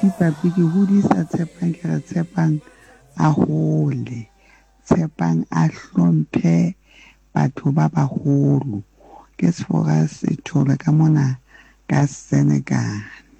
papi ke hodisa Tshepang ke re Tshepang a hole, Tshepang a hlomphe batho ba baholo ke Sefoka Sethole ka mona ka Senegal.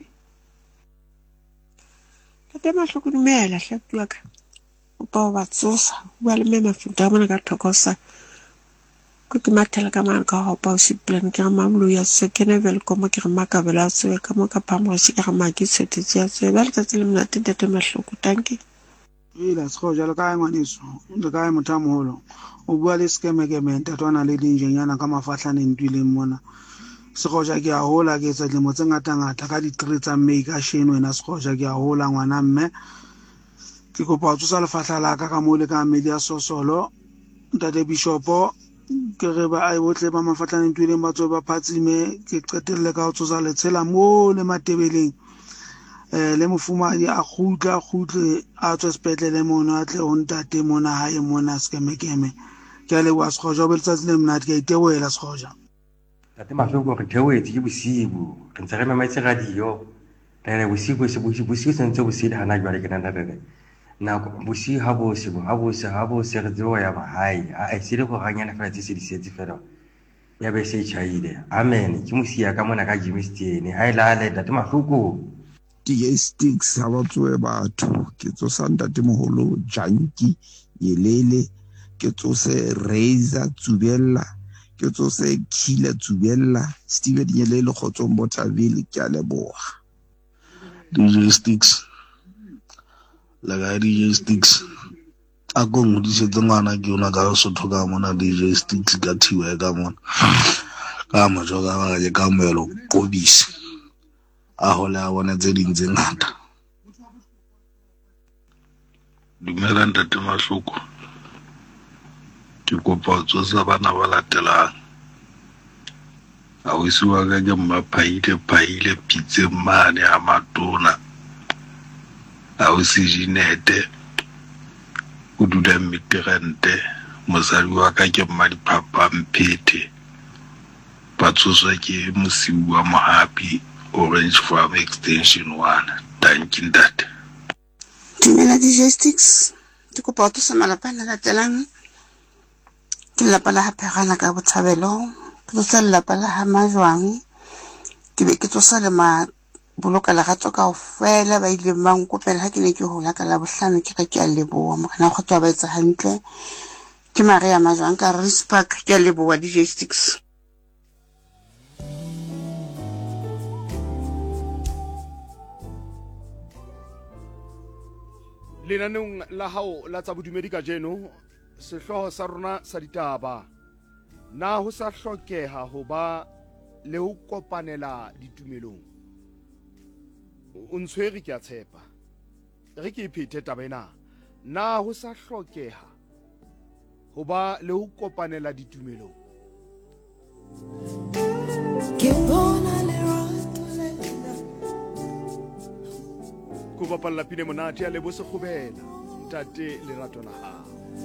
Tate Mahloko dumela hlapi wa ka. Opa wa tsosa bua le mme Mafuta mona ka Thokosa. Ko ke mathela ka mang ka hopa o siplan ke mamlo ya sekene welcome ke maka bela se ka mo ka phamro se ka maki sete tsia se ba le tsele mna Tate Mahloko tanki. Ila se go jalo ka ngwaneso le ka mothamoholo o bua le skemekeme ntatwana le dinjenyana ka mafatlhaneng twileng mona Segoja ke a hola ke etsa dilemo tse ngata ka di-3 tsa May ka sheno wena Segoja ke a hola ngwana mme ke kopa o tsosa lefatla la ka mo le ka Medi ya Sosolo Ntate Bishopo ke re ba ai botle ba mafatlaneng twileng ba tswe ba phatsime ke qetelle ka o tsosa le tshela mo le Matebeleng le mofumadi a khutle a tswe sepetlele mona a tle o ntate mona hae mona skemekeme ke a leboha Segoja o beletsatsi le mnate ke a itebohela Segoja. Tate Mahloko re theoetse ke bosibu re ntse re mametse radio re bosibu sentse bosile hana jwale ke nna re nako bosiu ha bose re tsewa ya bahai a se le go ganyana fela tse se di setse fela ya be se chaile amen ke mosia ka mona ka Jimmy Steene ha ila le Tate Mahloko sticks ha ba tsoe batho ke tsosa Ntate Moholo Janki Yelele ke tsose Razor Tsubella ke tsose Kila Tsubella Steven Yelele Kgotsong Bothaville ke a leboha DJ Sticks la DJ Sticks a go ngudisetse ngwana ke una ka Sotho ka mona DJ Sticks ka thiwe ka mona ka mojoga ba le ka moelo Qobisi a hola bona tse ding tse ngata dumela Ntate Mahloko ke kopa tsosa bana ba latelang a o isiwa ka ke maphaile pitse mane a matona a o se Jinete o dula Migrante mosadi wa ka ke Madiphapa Mphete ba tsoswa ke mosiu wa Mohapi Orange Farm Extension 1 thank you Ntate. Dumela DJ Sticks ke kopa o tsosa malapa a latelang ke lapa la Phegana ka Botshabelo ke tsosa lapa la Majwang ke be ke tsosa le boloka la gatso ka ofela ba ile mankopela ha ke ne ke hola ka la bohlano ke re ke a leboha morena go tswa ba etsa hantle ke Maria Majwang ka Rispark ke a leboha DJ Sticks. Lenanong la hao la tsa bodumedi ka jeno sehloho sa rona sa ditaba na ho sa hlokeha ho ba le ho kopanela ditumelong o ntshwere ke a tshepa re ke iphete taba ena na ho sa hlokeha ho ba le ho kopanela ditumelong ke bona lerato lena ko bapalla pine monate ya lebo se khobela ntate lerato la hao